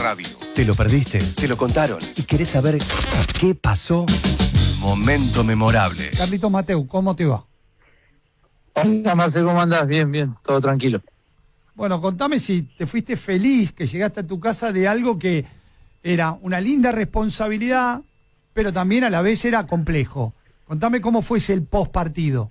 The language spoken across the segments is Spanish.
radio. ¿Te lo perdiste? ¿Te lo contaron? ¿Y querés saber qué pasó? Momento memorable. Carlitos Mateu, ¿cómo te va? Hola Marcelo, ¿cómo andás? Bien, todo tranquilo. Bueno, contame si te fuiste feliz, que llegaste a tu casa de algo que era una linda responsabilidad, pero también a la vez era complejo. Contame cómo fue el post partido.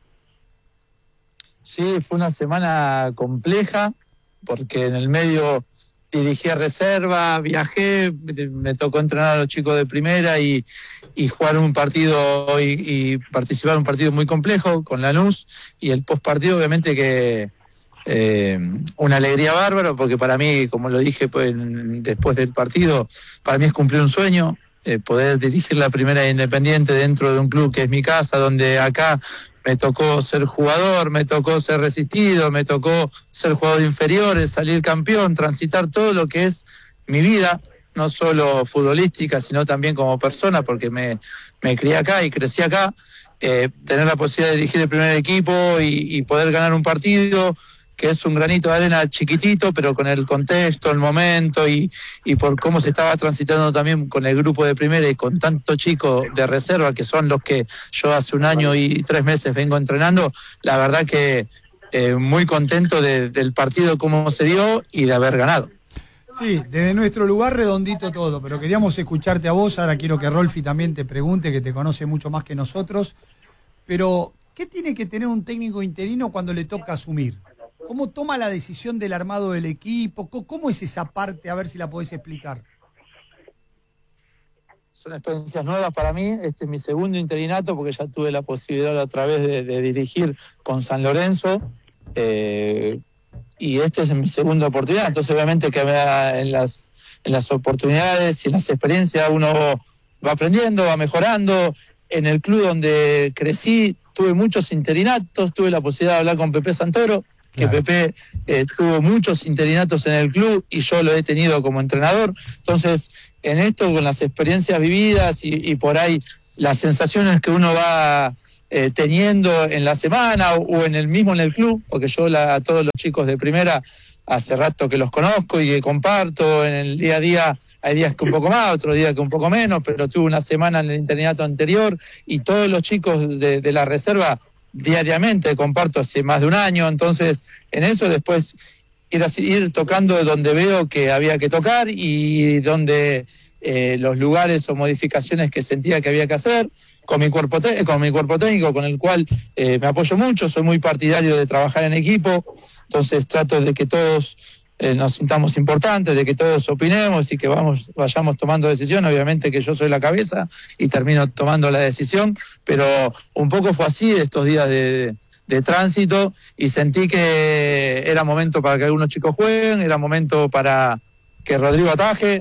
Sí, fue una semana compleja, porque en el medio dirigí a reserva, viajé, me tocó entrenar a los chicos de primera y jugar un partido y participar en un partido muy complejo con Lanús, y el post partido obviamente que una alegría bárbara, porque para mí, como lo dije pues, después del partido, para mí es cumplir un sueño, poder dirigir la primera Independiente dentro de un club que es mi casa, donde acá me tocó ser jugador, me tocó ser resistido, me tocó ser jugador de inferiores, salir campeón, transitar todo lo que es mi vida, no solo futbolística, sino también como persona, porque me crié acá y crecí acá, tener la posibilidad de dirigir el primer equipo y poder ganar un partido, que es un granito de arena chiquitito, pero con el contexto, el momento y por cómo se estaba transitando también con el grupo de primera y con tantos chicos de reserva, que son los que yo hace 1 año y 3 meses vengo entrenando, la verdad que muy contento del partido, cómo se dio y de haber ganado. Sí, desde nuestro lugar redondito todo, pero queríamos escucharte a vos. Ahora quiero que Rolfi también te pregunte, que te conoce mucho más que nosotros. Pero, ¿qué tiene que tener un técnico interino cuando le toca asumir? ¿Cómo toma la decisión del armado del equipo? ¿Cómo es esa parte? A ver si la podés explicar. Son experiencias nuevas para mí. Este es mi segundo interinato, porque ya tuve la posibilidad a través de dirigir con San Lorenzo. Y esta es mi segunda oportunidad. Entonces, obviamente, que en las oportunidades y en las experiencias uno va aprendiendo, va mejorando. En el club donde crecí tuve muchos interinatos, tuve la posibilidad de hablar con Pepe Santoro, que claro. Pepe tuvo muchos interinatos en el club y yo lo he tenido como entrenador. Entonces, en esto, con las experiencias vividas y por ahí las sensaciones que uno va teniendo en la semana o en el club, porque yo a todos los chicos de primera hace rato que los conozco y que comparto en el día a día. Hay días que un poco más, otros días que un poco menos, pero tuve una semana en el interinato anterior y todos los chicos de la reserva diariamente comparto hace más de 1 año. Entonces en eso después ir tocando donde veo que había que tocar y donde los lugares o modificaciones que sentía que había que hacer con mi cuerpo técnico, con el cual me apoyo mucho. Soy muy partidario de trabajar en equipo, entonces trato de que todos nos sintamos importantes, de que todos opinemos y que vayamos tomando decisiones. Obviamente que yo soy la cabeza y termino tomando la decisión, pero un poco fue así estos días de tránsito, y sentí que era momento para que algunos chicos jueguen, era momento para que Rodrigo ataje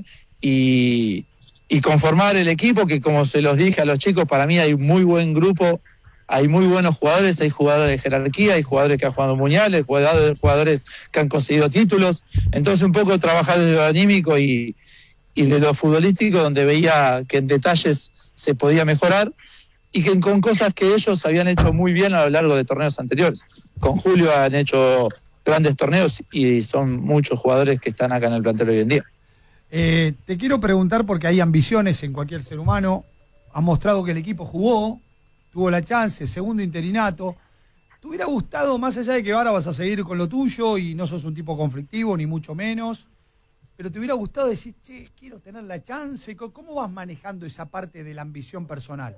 y conformar el equipo, que como se los dije a los chicos, para mí hay un muy buen grupo. Hay muy buenos jugadores, hay jugadores de jerarquía, hay jugadores que han jugado mundiales, jugadores que han conseguido títulos. Entonces un poco trabajar desde lo anímico y de lo futbolístico, donde veía que en detalles se podía mejorar y que con cosas que ellos habían hecho muy bien a lo largo de torneos anteriores. Con Julio han hecho grandes torneos y son muchos jugadores que están acá en el plantel hoy en día. Te quiero preguntar, porque hay ambiciones en cualquier ser humano. Has mostrado que el equipo jugó, tuvo la chance, segundo interinato. ¿Te hubiera gustado, más allá de que ahora vas a seguir con lo tuyo y no sos un tipo conflictivo, ni mucho menos, pero te hubiera gustado decir, che, quiero tener la chance? ¿Cómo vas manejando esa parte de la ambición personal?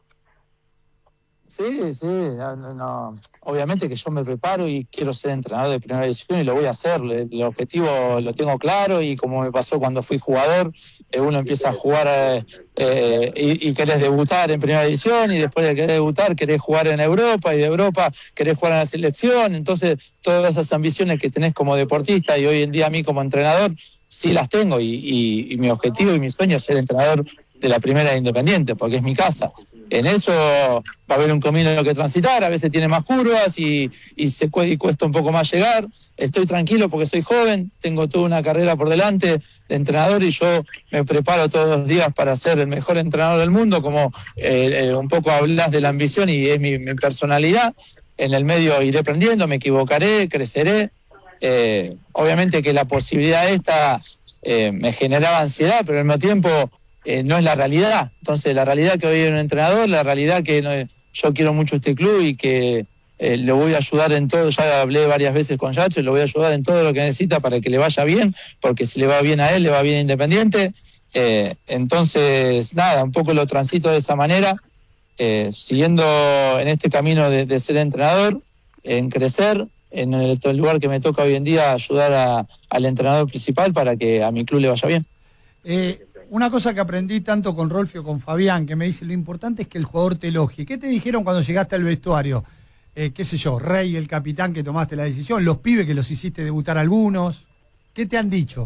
Sí, no. Obviamente que yo me preparo y quiero ser entrenador de primera división y lo voy a hacer. El objetivo lo tengo claro, y como me pasó cuando fui jugador, uno empieza a jugar y querés debutar en primera división, y después de querer debutar querés jugar en Europa, y de Europa querés jugar en la selección. Entonces todas esas ambiciones que tenés como deportista y hoy en día a mí como entrenador, sí las tengo, y mi objetivo y mi sueño es ser entrenador de la primera Independiente, porque es mi casa. En eso va a haber un camino que transitar, a veces tiene más curvas y cuesta un poco más llegar. Estoy tranquilo porque soy joven, tengo toda una carrera por delante de entrenador, y yo me preparo todos los días para ser el mejor entrenador del mundo, como un poco hablas de la ambición, y es mi personalidad. En el medio iré aprendiendo, me equivocaré, creceré. Obviamente que la posibilidad esta me generaba ansiedad, pero al mismo tiempo no es la realidad. Entonces la realidad que hoy hay un entrenador, la realidad que yo quiero mucho este club y que le voy a ayudar en todo. Ya hablé varias veces con Yacho, le voy a ayudar en todo lo que necesita para que le vaya bien, porque si le va bien a él, le va bien a Independiente. Entonces nada, un poco lo transito de esa manera, siguiendo en este camino de ser entrenador, en crecer, en el lugar que me toca hoy en día, ayudar al entrenador principal para que a mi club le vaya bien. Una cosa que aprendí tanto con Rolfi o con Fabián, que me dice, lo importante es que el jugador te elogie. ¿Qué te dijeron cuando llegaste al vestuario? Qué sé yo, Rey, el capitán que tomaste la decisión, los pibes que los hiciste debutar algunos. ¿Qué te han dicho?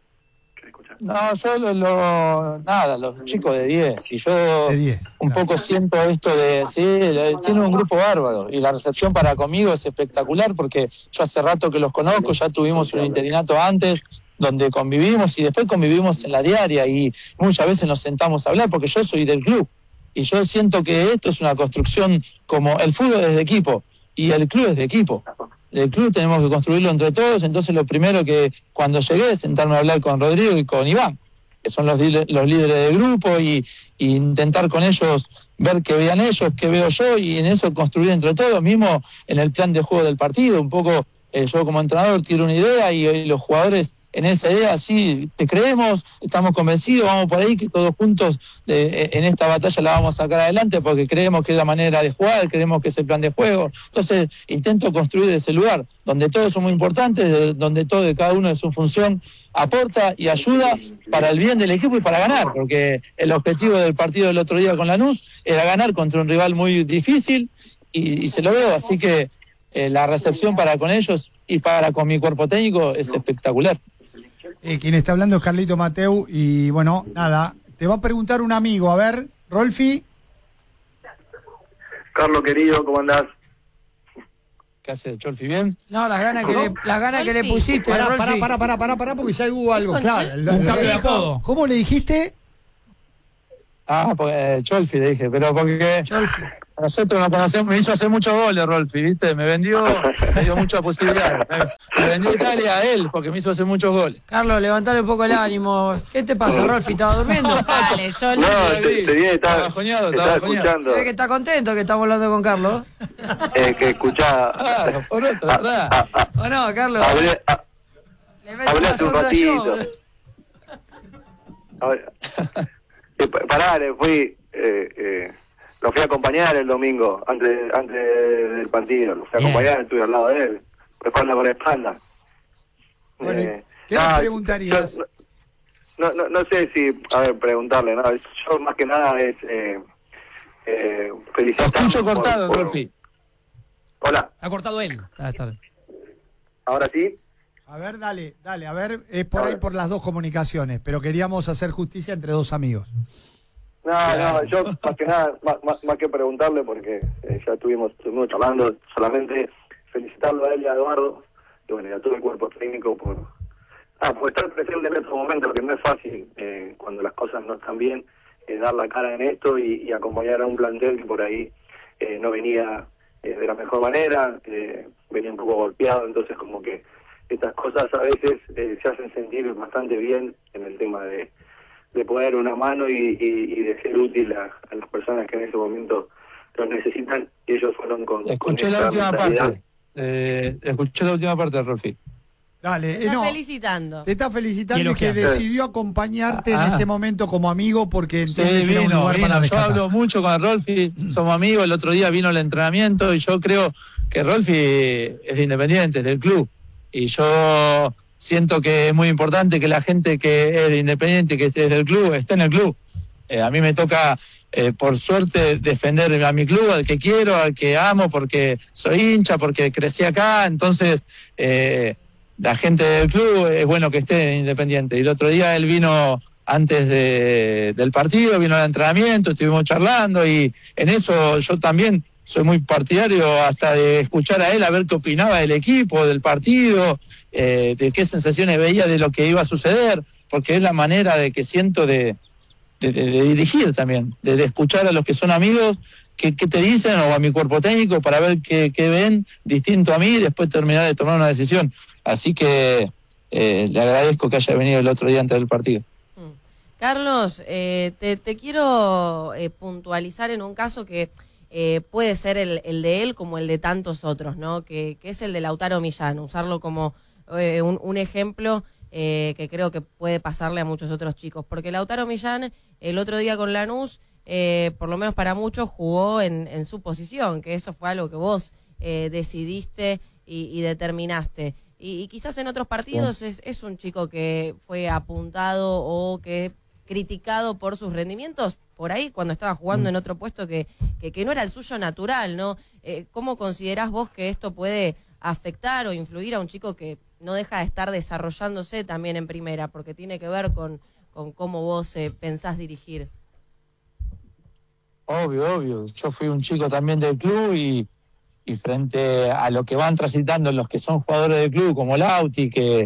No, yo nada, los chicos de 10. Y yo de 10, un claro. poco siento esto de, sí, tienen un grupo bárbaro. Y la recepción para conmigo es espectacular porque yo hace rato que los conozco, ya tuvimos un interinato antes, donde convivimos y después convivimos en la diaria y muchas veces nos sentamos a hablar porque yo soy del club. Y yo siento que esto es una construcción como el fútbol es de equipo y el club es de equipo. El club tenemos que construirlo entre todos, entonces lo primero que cuando llegué es sentarme a hablar con Rodrigo y con Iván, que son los líderes del grupo, y intentar con ellos ver qué vean ellos, qué veo yo, y en eso construir entre todos, mismo en el plan de juego del partido. Un poco yo como entrenador tiro una idea y los jugadores en esa idea, sí, te creemos, estamos convencidos, vamos por ahí, que todos juntos en esta batalla la vamos a sacar adelante porque creemos que es la manera de jugar, creemos que es el plan de juego. Entonces intento construir ese lugar donde todos son muy importantes, donde todo de cada uno de su función aporta y ayuda para el bien del equipo y para ganar, porque el objetivo del partido del otro día con Lanús era ganar contra un rival muy difícil y se lo veo, así que la recepción para con ellos y para con mi cuerpo técnico es espectacular. Quien está hablando es Carlito Mateu y bueno, nada, te va a preguntar un amigo, a ver, Rolfi. Carlos querido, ¿cómo andás? ¿Qué haces, Cholfi? ¿Bien? No, las ganas que le pusiste, Rolfi. Pará, porque ya hubo algo, claro. Un cambio de apodo. ¿Cómo le dijiste? Porque Cholfi le dije, pero porque Cholfi. nosotros nos conocemos, me hizo hacer muchos goles, Rolfi, ¿viste? Me vendió, me dio muchas posibilidades. Me vendió Italia a él, porque me hizo hacer muchos goles. Carlos, levantale un poco el ánimo. ¿Qué te pasa, Rolfi? ¿Estabas durmiendo? Dale, Choli. No, te estaba bajoneado. Se escuchando. ve que está contento que estamos hablando con Carlos. Que escuchá. Claro, por eso, ¿verdad? ¿O no, Carlos? Le meto Hablé una hace un sonda yo. ratito. Pará, le fui... lo fui a acompañar el domingo, antes del partido. Lo fui a acompañar, estuve al lado de él, espalda con espalda. Bueno, ¿qué le preguntarías? No sé si, preguntarle, ¿no? Yo más que nada es felicitarlo. Escucho cortado, Rolfi. Hola. Ha cortado él. Está bien. ¿Ahora sí? A ver, dale, a ver, es por ahí por las dos comunicaciones, pero queríamos hacer justicia entre dos amigos. No, yo más que nada, más que preguntarle, porque ya estuvimos charlando, solamente felicitarlo a él y a Eduardo, y bueno, y a todo el cuerpo técnico por estar presente en estos momentos, que no es fácil cuando las cosas no están bien, dar la cara en esto y acompañar a un plantel que por ahí no venía de la mejor manera, venía un poco golpeado, entonces como que estas cosas a veces se hacen sentir bastante bien en el tema de poner una mano y de ser útil a las personas que en ese momento lo necesitan, y ellos fueron con Escuché esa la última mentalidad. parte. Escuché la última parte, Rolfi. Dale, Te está felicitando. Te está felicitando y Quiero que que decidió acompañarte en este momento como amigo porque Sí, entiende que era un lugar para Yo rescatar. hablo mucho con Rolfi, somos amigos, el otro día vino el entrenamiento y yo creo que Rolfi es de Independiente, es del club. Y yo siento que es muy importante que la gente que es de Independiente, que esté del club, esté en el club. A mí me toca, por suerte, defender a mi club, al que quiero, al que amo, porque soy hincha, porque crecí acá. Entonces, la gente del club es bueno que esté en Independiente. Y el otro día él vino antes del partido, vino al entrenamiento, estuvimos charlando y en eso yo también soy muy partidario hasta de escuchar a él, a ver qué opinaba del equipo, del partido, de qué sensaciones veía de lo que iba a suceder, porque es la manera de que siento de dirigir también, de escuchar a los que son amigos, qué te dicen, o a mi cuerpo técnico, para ver qué ven distinto a mí y después terminar de tomar una decisión. Así que le agradezco que haya venido el otro día antes del partido. Carlos, te quiero puntualizar en un caso que puede ser el de él como el de tantos otros, ¿no? Que es el de Lautaro Millán, usarlo como un ejemplo que creo que puede pasarle a muchos otros chicos, porque Lautaro Millán el otro día con Lanús, por lo menos para muchos, jugó en su posición, que eso fue algo que vos decidiste y determinaste. Y quizás en otros partidos es un chico que fue apuntado o que criticado por sus rendimientos por ahí cuando estaba jugando en otro puesto que no era el suyo natural, ¿no? ¿Cómo considerás vos que esto puede afectar o influir a un chico que no deja de estar desarrollándose también en primera? Porque tiene que ver con cómo vos pensás dirigir. Obvio. Yo fui un chico también del club y frente a lo que van transitando los que son jugadores del club, como Lauti, que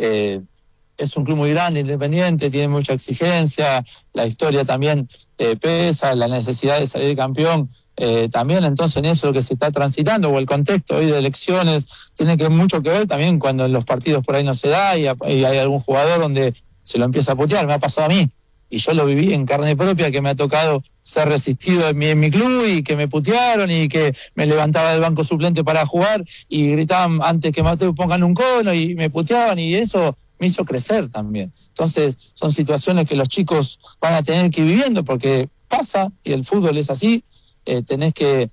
es un club muy grande, independiente, tiene mucha exigencia, la historia también pesa, la necesidad de salir campeón también, entonces en eso que se está transitando, o el contexto hoy de elecciones, tiene mucho que ver también cuando en los partidos por ahí no se da y hay algún jugador donde se lo empieza a putear. Me ha pasado a mí, y yo lo viví en carne propia, que me ha tocado ser resistido en mi club y que me putearon y que me levantaba del banco suplente para jugar y gritaban antes que Mateo pongan un cono y me puteaban, y eso me hizo crecer también. Entonces son situaciones que los chicos van a tener que ir viviendo, porque pasa, y el fútbol es así, tenés que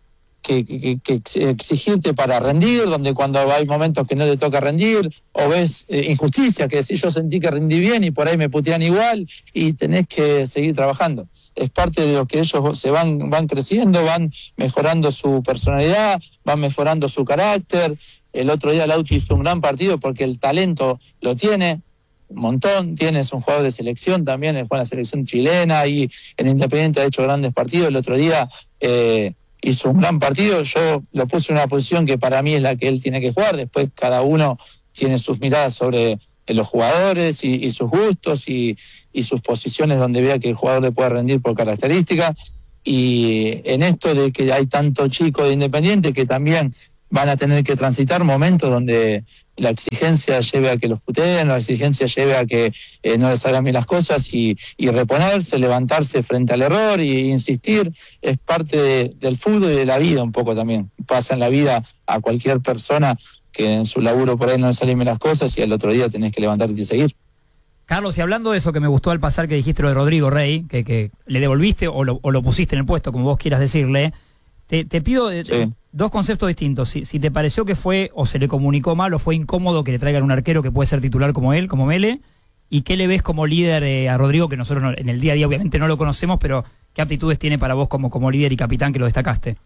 exigirte para rendir, donde cuando hay momentos que no te toca rendir, o ves injusticia, que si yo sentí que rendí bien y por ahí me putean igual, y tenés que seguir trabajando. Es parte de lo que ellos se van creciendo, van mejorando su personalidad, van mejorando su carácter. El otro día Lauti hizo un gran partido porque el talento lo tiene, un montón, es un jugador de selección también, juega en la selección chilena y en Independiente ha hecho grandes partidos. El otro día hizo un gran partido, yo lo puse en una posición que para mí es la que él tiene que jugar, después cada uno tiene sus miradas sobre los jugadores y sus gustos y sus posiciones donde vea que el jugador le puede rendir por características. Y en esto de que hay tanto chico de Independiente que también van a tener que transitar momentos donde la exigencia lleve a que los puteen, la exigencia lleve a que no les salgan bien las cosas y reponerse, levantarse frente al error y insistir. Es parte del fútbol y de la vida un poco también. Pasa en la vida a cualquier persona que en su laburo por ahí no le salen bien las cosas y al otro día tenés que levantarte y seguir. Carlos, y hablando de eso que me gustó al pasar que dijiste lo de Rodrigo Rey, que le devolviste o lo pusiste en el puesto, como vos quieras decirle, te pido dos conceptos distintos. Si te pareció que fue o se le comunicó mal o fue incómodo que le traigan un arquero que puede ser titular como él, como Mele, y qué le ves como líder a Rodrigo, que nosotros en el día a día obviamente no lo conocemos, pero qué aptitudes tiene para vos como líder y capitán que lo destacaste.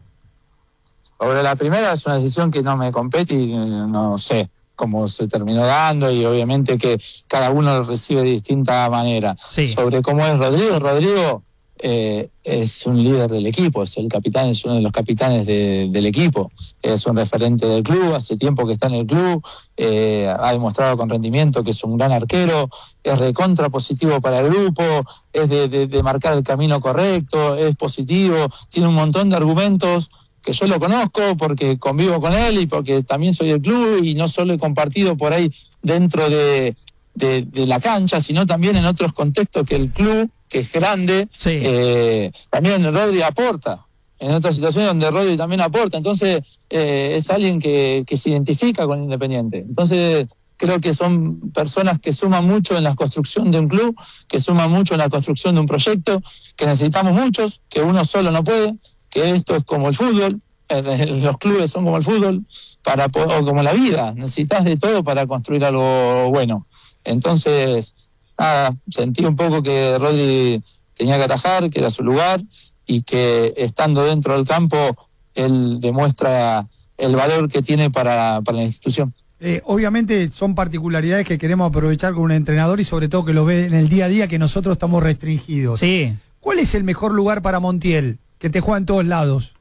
Sobre la primera es una decisión que no me compete y no sé cómo se terminó dando, y obviamente que cada uno lo recibe de distinta manera. Sí. Sobre cómo es Rodrigo es un líder del equipo, es el capitán, es uno de los capitanes del equipo, es un referente del club, hace tiempo que está en el club, ha demostrado con rendimiento que es un gran arquero, es recontra positivo para el grupo, es de marcar el camino correcto, es positivo, tiene un montón de argumentos que yo lo conozco porque convivo con él y porque también soy del club, y no solo he compartido por ahí dentro de la cancha, sino también en otros contextos que el club, que es grande, sí. También Rodri aporta, en otras situaciones donde Rodri también aporta, entonces es alguien que se identifica con Independiente, entonces creo que son personas que suman mucho en la construcción de un club, que suman mucho en la construcción de un proyecto, que necesitamos muchos, que uno solo no puede, que esto es como el fútbol, los clubes son como el fútbol, o como la vida, necesitas de todo para construir algo bueno. Entonces, nada, sentí un poco que Rodri tenía que atajar, que era su lugar, y que estando dentro del campo, él demuestra el valor que tiene para la institución. Obviamente son particularidades que queremos aprovechar con un entrenador y sobre todo que lo ve en el día a día, que nosotros estamos restringidos. Sí. ¿Cuál es el mejor lugar para Montiel, que te juega en todos lados?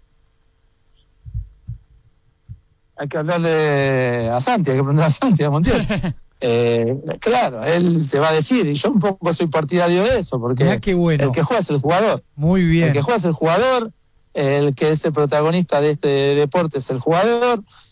Hay que hablarle a Santi, hay que preguntar a Santi, a Montiel. Claro, él te va a decir, y yo un poco soy partidario de eso, porque mirá qué bueno. El que juega es el jugador. Muy bien. El que juega es el jugador, el que es el protagonista de este deporte es el jugador,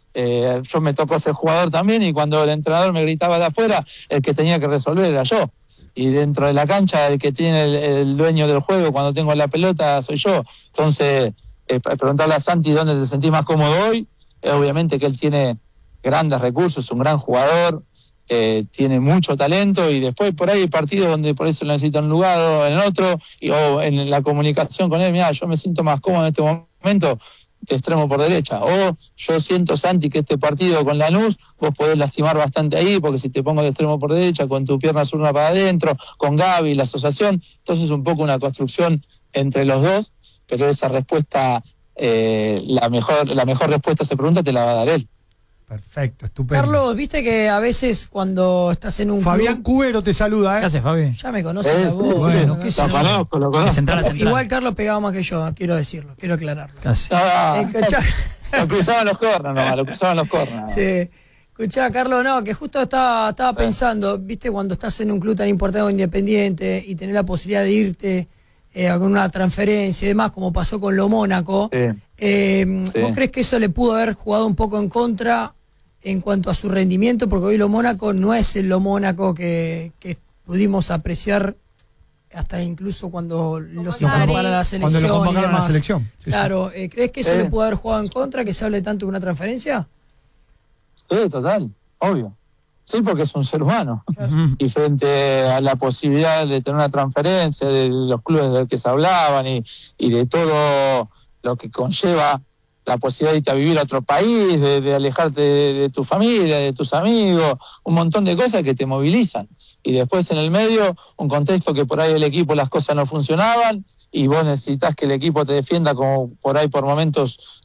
yo me tocó ser jugador también, y cuando el entrenador me gritaba de afuera, el que tenía que resolver era yo. Y dentro de la cancha, el que tiene el dueño del juego cuando tengo la pelota soy yo. Entonces, preguntarle a Santi dónde te sentís más cómodo hoy, obviamente que él tiene grandes recursos, es un gran jugador, tiene mucho talento, y después por ahí hay partidos donde por eso lo necesita en un lugar o en otro, o en la comunicación con él, mira, yo me siento más cómodo en este momento de extremo por derecha, o yo siento, Santi, que este partido con Lanús vos podés lastimar bastante ahí, porque si te pongo de extremo por derecha con tu pierna zurda para adentro, con Gaby, la asociación, entonces es un poco una construcción entre los dos, pero esa respuesta, la mejor respuesta a esa pregunta te la va a dar él. Perfecto, estupendo. Carlos, viste que a veces cuando estás en un Fabián club, Cubero te saluda, ¿Qué haces, Fabi? ya me conoce la voz. bueno, qué sé yo. Lo conozco. De central a central. Igual Carlos pegaba más que yo, quiero decirlo, quiero aclararlo. Casi. Escuchá, Lo cruzaban los corners. sí. Escuchá, Carlos, no, que justo estaba pensando, viste, cuando estás en un club tan importante como Independiente y tenés la posibilidad de irte con una transferencia y demás, como pasó con Lo Mónaco, ¿vos crees que eso le pudo haber jugado un poco en contra en cuanto a su rendimiento? Porque hoy Lo Mónaco no es el Lo Mónaco que pudimos apreciar hasta incluso cuando lo citaron para la selección. Cuando lo convocaron y a la demás. selección. Sí, Claro, ¿crees que eso le pudo haber jugado en contra, que se hable tanto de una transferencia? Sí, total, obvio. Sí, porque es un ser humano. Y frente a la posibilidad de tener una transferencia, de los clubes del que se hablaban y de todo lo que conlleva la posibilidad de irte a vivir a otro país, de alejarte de tu familia, de tus amigos, un montón de cosas que te movilizan. Y después en el medio, un contexto que por ahí el equipo las cosas no funcionaban y vos necesitas que el equipo te defienda, como por ahí por momentos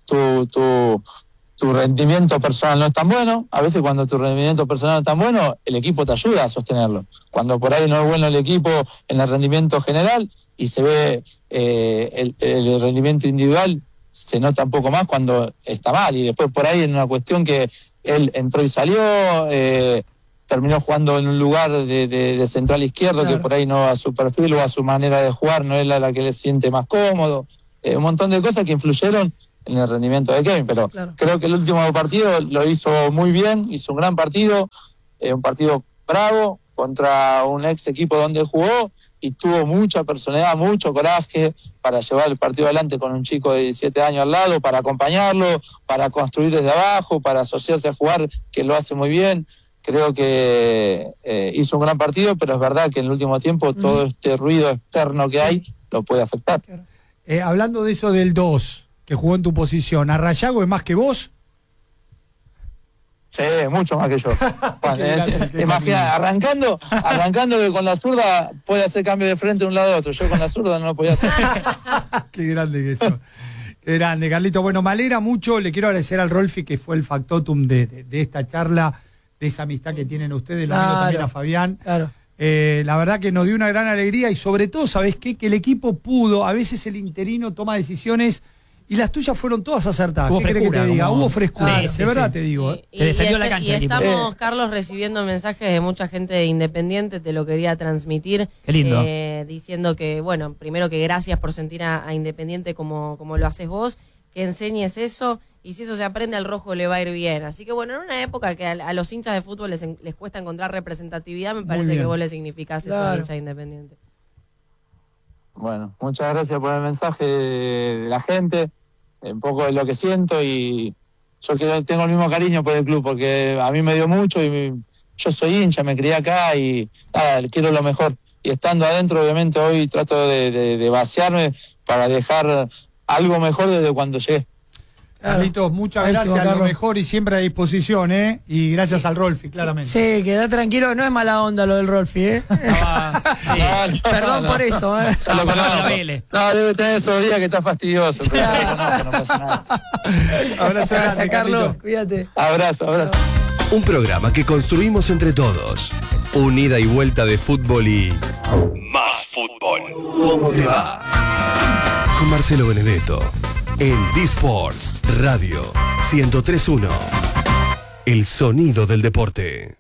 tu rendimiento personal no es tan bueno. A veces cuando tu rendimiento personal no es tan bueno, el equipo te ayuda a sostenerlo. Cuando por ahí no es bueno el equipo en el rendimiento general y se ve el rendimiento individual, se nota un poco más cuando está mal. Y después por ahí en una cuestión que él entró y salió, terminó jugando en un lugar de central izquierdo, claro, que por ahí no a su perfil o a su manera de jugar no es la que le siente más cómodo. Un montón de cosas que influyeron en el rendimiento de Kevin, pero claro, creo que el último partido lo hizo muy bien, hizo un gran partido, un partido bravo contra un ex equipo donde jugó, y tuvo mucha personalidad, mucho coraje para llevar el partido adelante con un chico de 17 años al lado, para acompañarlo, para construir desde abajo, para asociarse a jugar, que lo hace muy bien. Creo que hizo un gran partido, pero es verdad que en el último tiempo todo este ruido externo que hay lo puede afectar. Hablando de eso del 2, que jugó en tu posición, ¿Arrayago es más que vos? Sí, mucho más que yo. Bueno, imagina, arrancando que con la zurda puede hacer cambio de frente de un lado a otro. Yo con la zurda no lo podía hacer. Qué grande que eso. Qué grande, Carlito. Bueno, me alegra mucho. Le quiero agradecer al Rolfi, que fue el factotum de esta charla, de esa amistad que tienen ustedes. Lo amigo también a Fabián. Claro. La verdad que nos dio una gran alegría, y sobre todo, ¿sabés qué? Que el equipo pudo. A veces el interino toma decisiones y las tuyas fueron todas acertadas. Hubo ¿Qué querés que te diga? Hubo frescura. Sí, de verdad sí. te digo. Y Te defendió la cancha y el equipo. estamos, Carlos, recibiendo mensajes de mucha gente de Independiente, te lo quería transmitir. Qué lindo. Diciendo que, bueno, primero que gracias por sentir a Independiente como lo haces vos, que enseñes eso, y si eso se aprende al rojo le va a ir bien. Así que bueno, en una época que a los hinchas de fútbol les cuesta encontrar representatividad, me parece que vos le significás eso a hincha de Independiente. Bueno, muchas gracias por el mensaje de la gente, un poco de lo que siento, y yo tengo el mismo cariño por el club, porque a mí me dio mucho y yo soy hincha, me crié acá y nada, quiero lo mejor. Y estando adentro, obviamente hoy trato de vaciarme para dejar algo mejor desde cuando llegué. Carlitos, muchas gracias, lo mejor y siempre a disposición, ¿eh? Y gracias al Rolfi, claramente. Sí, queda tranquilo, no es mala onda lo del Rolfi, ¿eh? Perdón por eso, ¿eh? Ya lo conozco. No, debe tener esos días que está fastidioso, pero lo conozco, no pasa nada. Abrazo, Gracias, Carlos, Carlitos. cuídate. Abrazo. Un programa que construimos entre todos. Un ida y vuelta de fútbol y más fútbol. ¿Cómo te va? Con Marcelo Benedetto en D-Sports Radio 103.1. El sonido del deporte.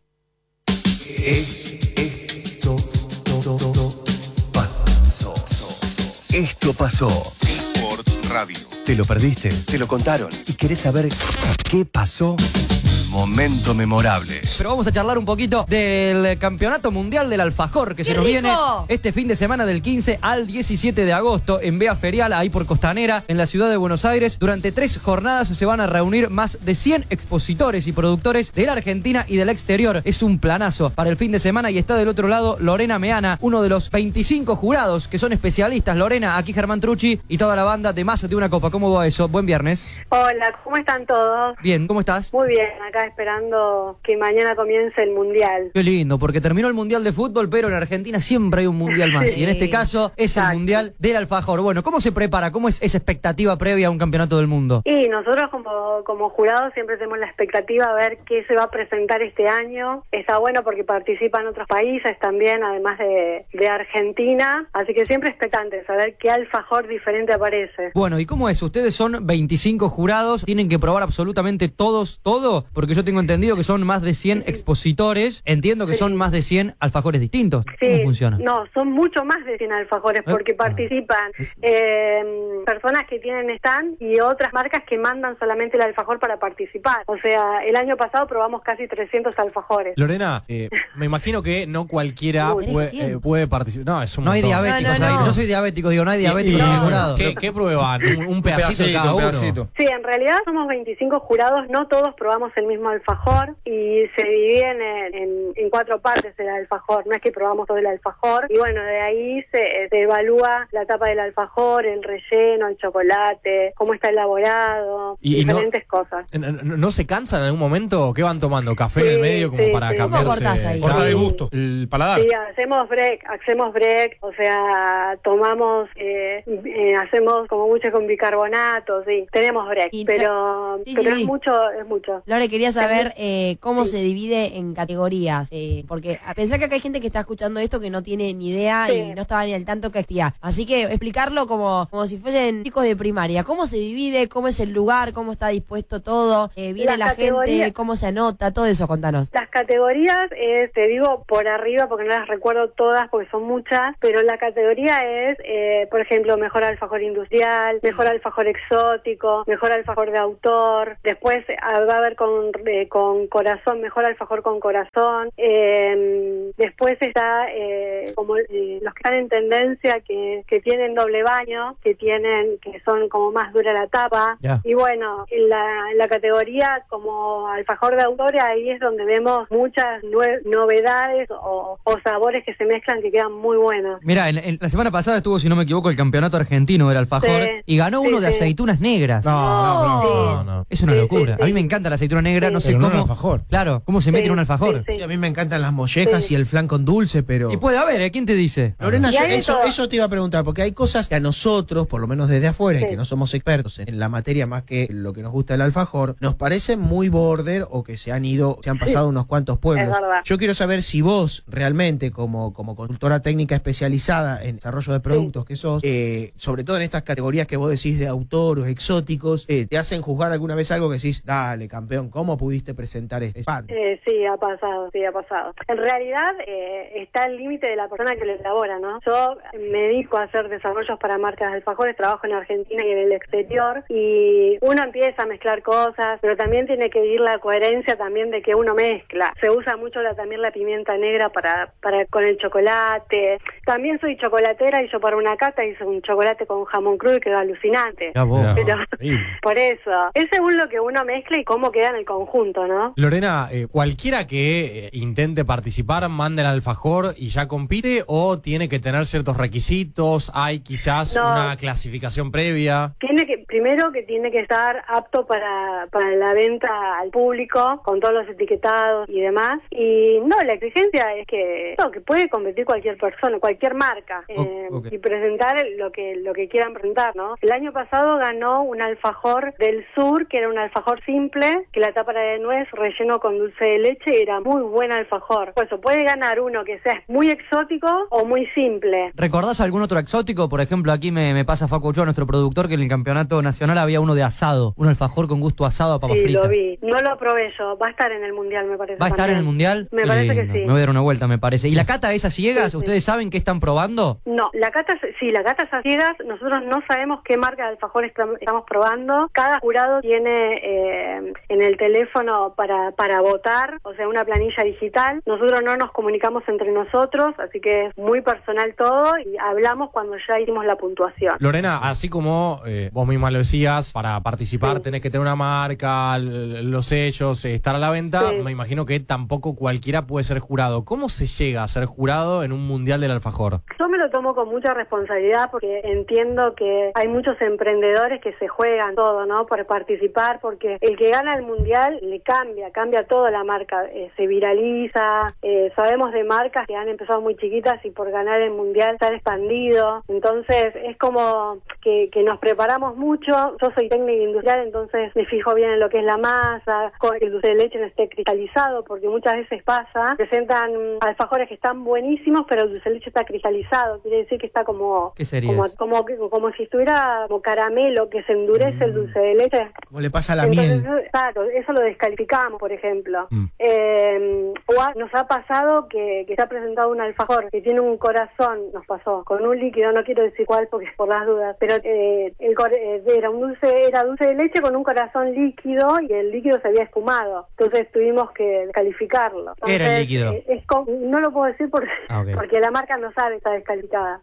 Esto pasó. D-Sports Radio. ¿Te lo perdiste? ¿Te lo contaron? ¿Y querés saber qué pasó? Momento memorable. Pero vamos a charlar un poquito del Campeonato Mundial del Alfajor que se nos viene este fin de semana del 15 al 17 de agosto en Vía Ferial, ahí por Costanera, en la ciudad de Buenos Aires. Durante 3 jornadas se van a reunir más de 100 expositores y productores de la Argentina y del exterior. Es un planazo para el fin de semana y está del otro lado Lorena Meana, uno de los 25 jurados que son especialistas. Lorena, aquí Germán Trucci y toda la banda de Más de una Copa. ¿Cómo va eso? Buen viernes. Hola, ¿cómo están todos? Bien, ¿cómo estás? Muy bien, acá esperando que mañana comience el Mundial. Qué lindo, porque terminó el Mundial de Fútbol, pero en Argentina siempre hay un Mundial más. Sí. Y en este caso es Exacto. El Mundial del Alfajor. Bueno, ¿cómo se prepara? ¿Cómo es esa expectativa previa a un campeonato del mundo? Y nosotros como jurados siempre tenemos la expectativa a ver qué se va a presentar este año. Está bueno porque participan otros países también, además de Argentina. Así que siempre expectantes a ver qué alfajor diferente aparece. Bueno, ¿y cómo es? Ustedes son 25 jurados, tienen que probar absolutamente todos, todo, porque yo tengo entendido que son más de 100 expositores, entiendo que son más de 100 alfajores distintos. ¿Cómo funciona? No, son mucho más de 100 alfajores porque participan personas que tienen stand y otras marcas que mandan solamente el alfajor para participar. O sea, el año pasado probamos casi 300 alfajores. Lorena, me imagino que no cualquiera puede participar. No, es un montón. Hay diabéticos ahí. Yo soy diabético, digo, no hay diabéticos en el jurado. ¿Qué prueban? ¿Un pedacito cada uno? Sí, en realidad somos 25 jurados, no todos probamos el mismo alfajor y se dividen en 4 partes el alfajor, no es que probamos todo el alfajor y bueno, de ahí se evalúa la tapa del alfajor, el relleno, el chocolate, cómo está elaborado, diferentes cosas. ¿No se cansan en algún momento? ¿Qué van tomando? ¿Café en el medio como para cambiarse? Cortar el gusto, el paladar. Sí, hacemos break, o sea, tomamos, hacemos como mucho con bicarbonato, sí, tenemos break, pero es mucho. Lore, quería saber cómo se divide en categorías, porque pensá que acá hay gente que está escuchando esto que no tiene ni idea y no estaba ni al tanto que actividad. Así que explicarlo como si fuesen chicos de primaria. ¿Cómo se divide? ¿Cómo es el lugar? ¿Cómo está dispuesto todo? ¿Viene la gente? ¿Cómo se anota? Todo eso, contanos. Las categorías, te digo por arriba porque no las recuerdo todas porque son muchas, pero la categoría es, por ejemplo, mejor alfajor industrial, mejor alfajor exótico, mejor alfajor de autor, después va a haber con corazón, mejor alfajor con corazón, después está como los que están en tendencia que tienen doble baño, que son como más dura la tapa, y bueno, en la categoría como alfajor de autor, ahí es donde vemos muchas novedades o sabores que se mezclan que quedan muy buenos. Mira, la semana pasada estuvo, si no me equivoco, el campeonato argentino del alfajor y ganó uno de aceitunas negras. No. Es una locura. A mí me encanta la aceituna negra, no sé pero cómo. No alfajor. Claro, cómo se mete en un alfajor. Sí, a mí me encantan las mollejas y el flan con dulce, pero. Y puede haber, ¿quién te dice? Lorena, eso te iba a preguntar, porque hay cosas que a nosotros, por lo menos desde afuera, y que no somos expertos en la materia más que lo que nos gusta el alfajor, nos parecen muy border o que se han pasado unos cuantos pueblos. Es verdad. Yo quiero saber si vos realmente, como consultora técnica especializada en desarrollo de productos que sos, sobre todo en estas categorías que vos decís de autor o exóticos, ¿te hacen juzgar alguna vez algo que decís, dale, campeón, ¿cómo pudiste presentar este pan? Sí, ha pasado. En realidad está el límite de la persona que lo elabora, ¿no? Yo me dedico a hacer desarrollos para marcas de alfajores, trabajo en Argentina y en el exterior, y uno empieza a mezclar cosas, pero también tiene que ir la coherencia también de que uno mezcla. Se usa mucho también la pimienta negra para con el chocolate. También soy chocolatera y yo para una cata hice un chocolate con jamón crudo y quedó alucinante. Pero, por eso, es según lo que uno mezcla y cómo queda en el conjunto, ¿no? Lorena, cualquiera que intente participar, manda el alfajor y ya compite, o tiene que tener ciertos requisitos, hay quizás una clasificación previa. Primero que tiene que estar apto para la venta al público, con todos los etiquetados y demás. Y no, la exigencia es que puede competir cualquier persona, cualquier marca, y presentar lo que quieran presentar, ¿no? El año pasado ganó un alfajor del sur, que era un alfajor simple, que la tapa era de nuez, relleno con dulce de leche, era muy buen alfajor. Por eso puede ganar uno que sea muy exótico o muy simple. ¿Recordás algún otro exótico? Por ejemplo, aquí me pasa Facu Ochoa, nuestro productor, que en el campeonato nacional había uno de asado, un alfajor con gusto asado a papas fritas. Lo vi. No lo probé yo. Va a estar en el Mundial, me parece. ¿Va a estar en el Mundial? Me parece que sí. Me voy a dar una vuelta, me parece. ¿Y la cata es a ciegas? ¿Ustedes saben qué están probando? No, la cata es a ciegas. Nosotros no sabemos qué marca de alfajor estamos probando. Cada jurado tiene en el teléfono para votar, o sea, una planilla digital. Nosotros no nos comunicamos entre nosotros, así que es muy personal todo y hablamos cuando ya hicimos la puntuación. Lorena, así como vos misma lo decías, para participar tenés que tener una marca, los sellos, estar a la venta, me imagino que tampoco cualquiera puede ser jurado. ¿Cómo se llega a ser jurado en un Mundial del Alfajor? Yo me lo tomo con mucha responsabilidad porque entiendo que hay muchos emprendedores que se juegan todo, ¿no? Por participar, porque el que gana el Mundial le cambia toda la marca, se viraliza, sabemos de marcas que han empezado muy chiquitas y por ganar el Mundial se han expandido, entonces es como que nos preparamos mucho. Yo soy técnica industrial, entonces me fijo bien en lo que es la masa, que el dulce de leche no esté cristalizado, porque muchas veces pasa, presentan alfajores que están buenísimos, pero el dulce de leche está cristalizado, quiere decir que está como ¿qué sería como si estuviera como caramelo, que se endurece el dulce de leche. Como le pasa a la miel. Claro, eso lo descalificamos, por ejemplo. O nos ha pasado que se ha presentado un alfajor que tiene un corazón, nos pasó, con un líquido, no quiero decir cuál porque es por las dudas, pero era dulce de leche con un corazón líquido y el líquido se había espumado, entonces tuvimos que descalificarlo. Entonces, ¿qué era el líquido? No lo puedo decir porque la marca no sabe, está descalificada.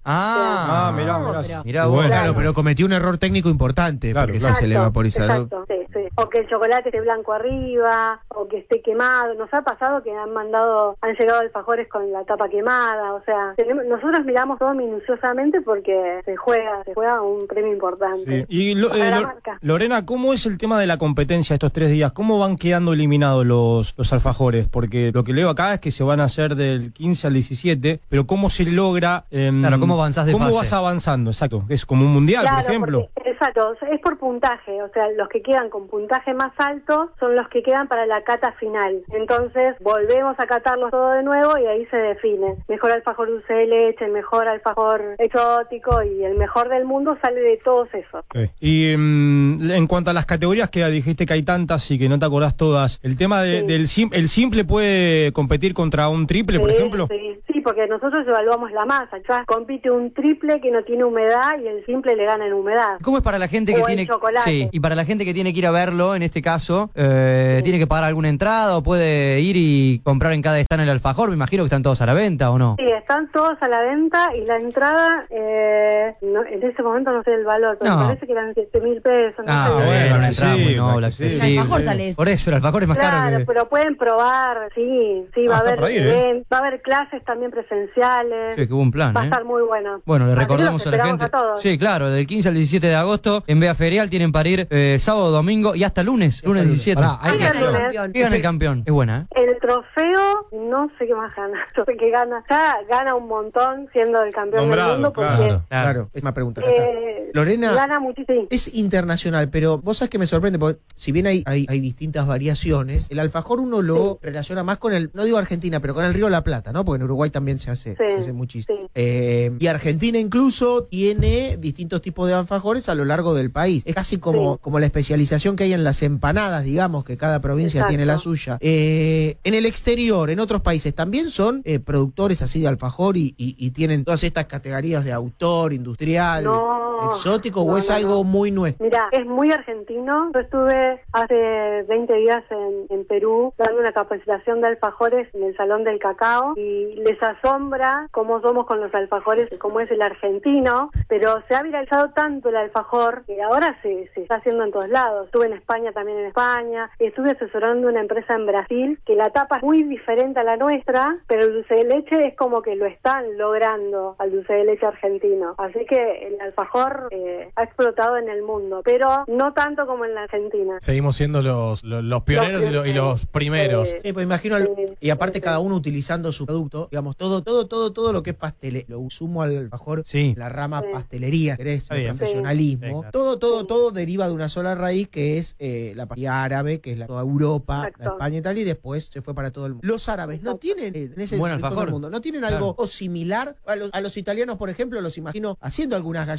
Mirá vos. Claro, pero cometió un error técnico importante, porque eso se le vaporiza. Exacto, sí. O que el chocolate esté blanco arriba, o que esté quemado. Nos ha pasado que han llegado alfajores con la tapa quemada, o sea, nosotros miramos todo minuciosamente porque se juega un premio importante. Sí. Y Lorena, ¿cómo es el tema de la competencia estos 3 días? ¿Cómo van quedando eliminados los alfajores? Porque lo que leo acá es que se van a hacer del 15 al 17, pero ¿cómo se logra? Claro, ¿cómo avanzás de fase? ¿Cómo vas avanzando? Exacto, es como un mundial, por ejemplo. Exacto, es por puntaje, o sea, los que quedan con puntaje más alto son los que quedan para la cata final. Entonces volvemos a catarlos todo de nuevo y ahí se define. Mejor alfajor dulce de leche, el mejor alfajor exótico y el mejor del mundo sale de todos esos. Y en cuanto a las categorías que dijiste que hay tantas y que no te acordás todas, el tema el simple puede competir contra un triple, por ejemplo. Sí, porque nosotros evaluamos la masa. Ya compite un triple que no tiene humedad y el simple le gana en humedad. ¿Cómo es para la gente que tiene y para la gente que tiene que ir a verlo, en este caso, tiene que pagar alguna entrada o puede ir y comprar en cada stand el alfajor? Me imagino que están todos a la venta, ¿o no? Sí, están todos a la venta y la entrada, en ese momento no sé el valor, pero me parece que eran 7.000 pesos. Una entrada muy noble, accesible. El alfajor sale. Por eso, el alfajor es más caro. Claro, pero pueden probar, va a haber clases también presenciales. Sí, qué buen plan. Va a estar muy bueno. Bueno, le recordamos a la gente. Sí, claro, del 15 al 17 de agosto en Vea Ferial tienen para ir sábado, domingo y hasta lunes 17. Gana el campeón. Es buena, El trofeo, no sé qué más gana. Yo sé que gana un montón siendo el campeón del mundo. Porque claro, es una pregunta. Lorena, gana muchísimo. Es internacional, pero vos sabés que me sorprende, porque si bien hay distintas variaciones, el alfajor uno lo relaciona más con no digo Argentina, pero con el Río de la Plata, ¿no? Porque en Uruguay también se hace muchísimo. Y Argentina incluso tiene distintos tipos de alfajores a lo largo del país. Es casi como la especialización que hay en las empanadas, digamos, que cada provincia tiene la suya. En el exterior, en otros países, ¿también son productores así de alfajor y tienen todas estas categorías de autor, industrial, exótico, o es algo muy nuestro? Mira, es muy argentino. Yo estuve hace 20 días en Perú dando una capacitación de alfajores en el Salón del Cacao y les asombra cómo somos con los alfajores, cómo es el argentino, pero se ha viralizado tanto el alfajor que ahora se está haciendo en todos lados. Estuve en España, también en España, estuve asesorando una empresa en Brasil que la tapa es muy diferente a la nuestra, pero el dulce de leche es como que lo están logrando al dulce de leche argentino. Así que el alfajor ha explotado en el mundo, pero no tanto como en la Argentina. Seguimos siendo los pioneros y los primeros. Pues imagino, y aparte cada uno utilizando su producto, digamos, todo lo que es pastel, lo sumo al alfajor, la rama pastelería, el profesionalismo, todo deriva de una sola raíz que es la pastelería árabe, que es toda Europa, la España y tal, y después se fue para todo el mundo. Los árabes no tienen en ese todo el mundo, no tienen algo similar a los italianos, por ejemplo, los imagino haciendo algunas galletitas,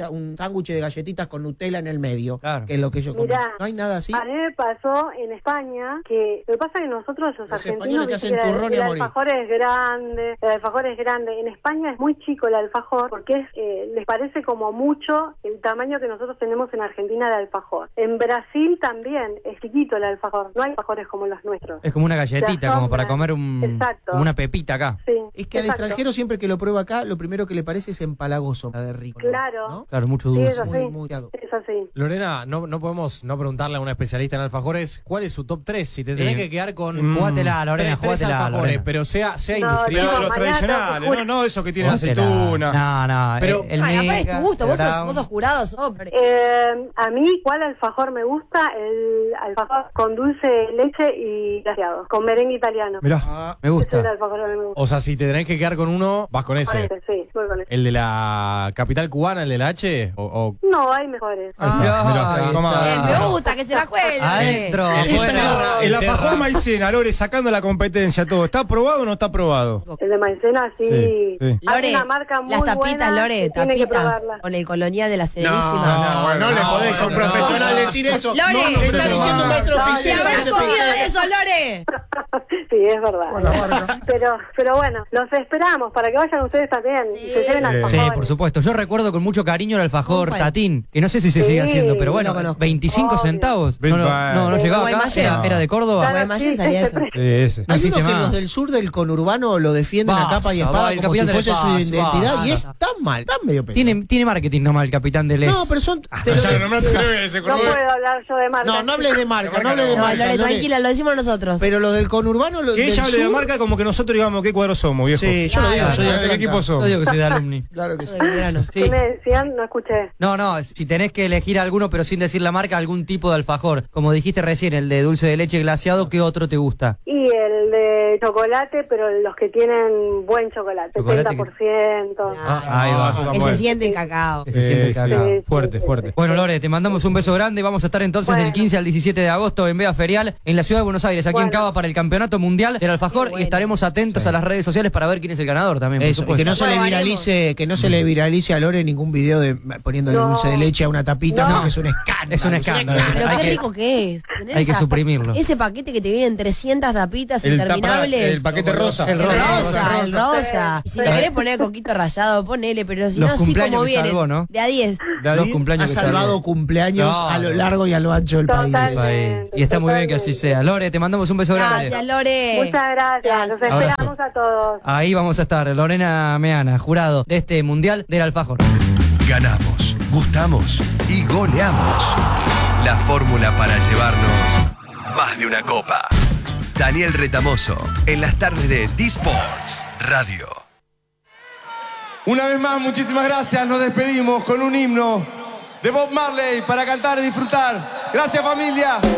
un sándwich de galletitas con Nutella en el medio, Claro. que es lo que yo como. Mirá, ¿No hay nada así? a mí me pasó en España que lo que pasa es que nosotros los argentinos españoles te hacen turrón y el a morir. alfajor es grande, el alfajor es grande. En España es muy chico el alfajor porque les parece como mucho el tamaño que nosotros tenemos en Argentina de alfajor. En Brasil también es chiquito el alfajor, no hay alfajores como los nuestros. Es como una galletita, Te como para asombra. comer Exacto. como una pepita acá. Sí, Es que al exacto. extranjero siempre que lo prueba acá, lo primero que le parece es empalagoso, la de rico. Claro. ¿no? Claro, mucho Sí, dulce. es así. Muy Es así. Lorena, no podemos no preguntarle a una especialista en alfajores cuál es su top 3. Si te tenés que quedar con Jugátela, Lorena, tres jugátela, alfajores, Lorena. pero sea No, industrial. chicos, Los mañana tradicionales, te juro. no eso que tiene Jugátela. aceituna. No, Pero- el Ay, aparte es mega, tu gusto, el vos brown. sos jurado, hombre. A mí, ¿cuál alfajor me gusta? El alfajor con dulce de leche y glaseado, con merengue italiano. Mirá. Me Ese es gusta. el alfajor que a mí me gusta. O sea, si te tenés que quedar con uno, vas con ese. Sí, voy con ese. ¿El de la capital cubana, el de la H? O No, hay mejores. Ahí está, mirá, Ahí toma. está. Me gusta que se la juegue. Adentro, El afuera. El alfajor maicena, Lore, sacando la competencia, todo. ¿Está aprobado o no está aprobado? El de maicena, sí. Sí, sí. Hay Lore, una marca muy las tapitas, buena Lore, que tiene que tapita probarla. con el colonial de la Serenísima. No le podés a un profesional decir eso. Lore, No, está diciendo un maestro No, ¡Si oficial. habrás comido de eso, Lore! Sí, es verdad. Pero bueno, los esperamos para que vayan ustedes también y se lleven Sí, alfajores. por supuesto. Yo recuerdo con mucho cariño el alfajor ¿Cuál? Tatín, que no sé si se sigue haciendo, pero bueno, no conozco. 25 Obvio. centavos. Big No, Bang. no llegaba acá. Guaymallén. Era de Córdoba. Claro, Guaymallén sí, salía eso. Ese. No Hay existe unos que más. los del sur del conurbano lo defienden a Basta, capa y va, espada el como si capitán fuese del su Paz, identidad basta. y es tan mal, tan medio pedo. Tiene marketing nomás el capitán del ES. No, pero son... te lo- No puedo hablar yo de marca. no hables de marca, no hables de No, marca. Lore, Lore. tranquila, lo decimos nosotros. Pero los del conurbano... Los Que del ella hable de sur- marca como que nosotros digamos qué cuadro somos, viejo. Sí, yo lo digo, Claro, soy de ¿De qué Atlanta. equipo Yo somos? digo que soy de alumni. Claro que sí. De Belgrano. Sí. ¿Qué me decían? No escuché. No, si tenés que elegir alguno, pero sin decir la marca, algún tipo de alfajor. Como dijiste recién, el de dulce de leche glaseado, ¿qué otro te gusta? Y el de chocolate, pero los que tienen buen chocolate, Chocolate 70%. Ahí va. eso está Que se bueno. siente en cacao. Que se siente Sí, cacao. sí. Fuerte, fuerte. Bueno, Lore, te mandamos un beso grande. Vamos a estar entonces Bueno. del 15 al 17 de agosto en Vea Ferial, en la ciudad de Buenos Aires, aquí en Bueno. Cava, para el Campeonato Mundial del Alfajor. Qué bueno. Y estaremos atentos a las redes sociales para ver quién es el ganador también, por Eso, y supuesto. que no se le Probaremos. viralice, a Lore ningún video de poniéndole No. dulce de leche a una tapita, No. porque es un escándalo. Es un escándalo. Pero Hay qué que- rico que es. Tener hay que esa- suprimirlo. Ese paquete que te vienen 300 tapitas El interminables. el paquete rosa. El El rosa. rosa. Y si le querés poner coquito rallado, ponele, pero si Los no, así cumpleaños como que viene. salvó, ¿no? De a 10. Los Ha cumpleaños que salvado salvó. cumpleaños No, a lo no. largo y a lo ancho del país. Totalmente. Y está muy bien que así sea. Lore, te mandamos un beso grande. Gracias, Lore. Muchas gracias. Los Abrazo. esperamos a todos. Ahí vamos a estar, Lorena Meana, jurado de este Mundial del Alfajor. Ganamos, gustamos y goleamos. La fórmula para llevarnos más de una copa. Daniel Retamoso, en las tardes de D-Sports Radio. Una vez más, muchísimas gracias. Nos despedimos con un himno de Bob Marley para cantar y disfrutar. Gracias, familia.